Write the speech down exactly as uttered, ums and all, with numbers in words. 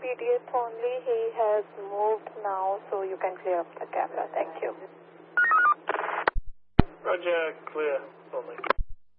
P D F only. He has moved now, so you can clear up the camera. Thank you. Roger, clear only.